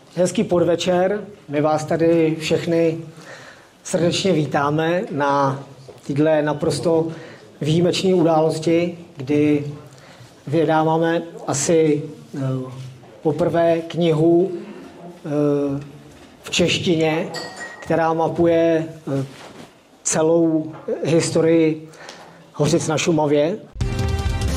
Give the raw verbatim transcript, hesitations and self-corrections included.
Hezký podvečer, my vás tady všechny srdečně vítáme na tyhle naprosto výjimečné události, kdy vydáváme asi poprvé knihu v češtině, která mapuje celou historii Hořic na Šumavě.